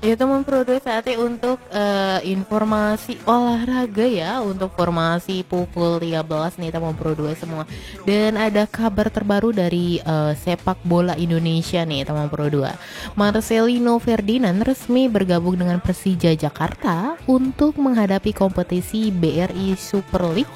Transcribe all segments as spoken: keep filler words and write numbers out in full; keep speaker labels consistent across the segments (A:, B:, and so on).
A: Ya teman Pro dua saatnya untuk eh, informasi olahraga ya, untuk formasi pukul tiga belas nih teman Pro dua semua. Dan ada kabar terbaru dari eh, sepak bola Indonesia nih teman Pro dua. Marcelino Ferdinand resmi bergabung dengan Persija Jakarta untuk menghadapi kompetisi B R I Super League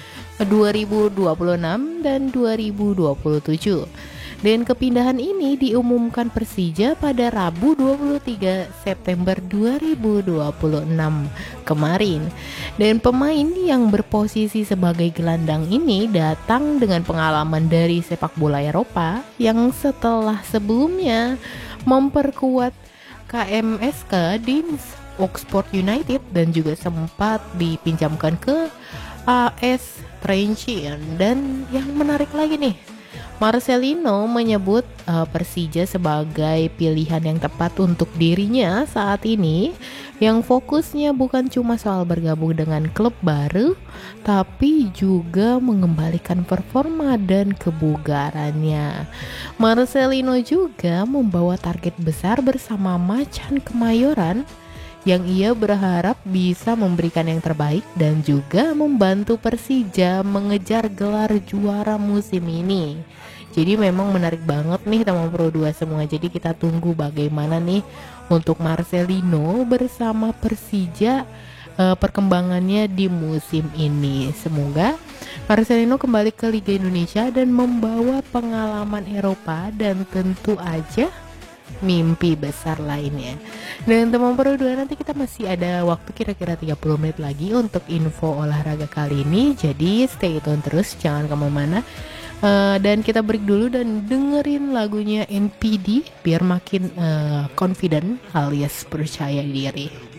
A: dua ribu dua puluh enam dan dua ribu dua puluh tujuh. Dan kepindahan ini diumumkan Persija pada Rabu dua puluh tiga September dua ribu dua puluh enam kemarin. Dan pemain yang berposisi sebagai gelandang ini datang dengan pengalaman dari sepak bola Eropa yang setelah sebelumnya memperkuat K M S K di Oxford United dan juga sempat dipinjamkan ke A S Valencia. Dan yang menarik lagi nih, Marcelino menyebut uh, Persija sebagai pilihan yang tepat untuk dirinya saat ini, yang fokusnya bukan cuma soal bergabung dengan klub baru, tapi juga mengembalikan performa dan kebugarannya. Marcelino juga membawa target besar bersama Macan Kemayoran, yang ia berharap bisa memberikan yang terbaik dan juga membantu Persija mengejar gelar juara musim ini. Jadi memang menarik banget nih teman Pro dua semua. Jadi kita tunggu bagaimana nih untuk Marcelino bersama Persija eh, perkembangannya di musim ini. Semoga Marcelino kembali ke Liga Indonesia dan membawa pengalaman Eropa dan tentu aja mimpi besar lainnya. Dan teman Pro dua, nanti kita masih ada waktu kira-kira tiga puluh menit lagi untuk info olahraga kali ini. Jadi stay tune terus, jangan kemana-mana. Uh, dan kita break dulu dan dengerin lagunya N P D biar makin uh, confident alias percaya diri.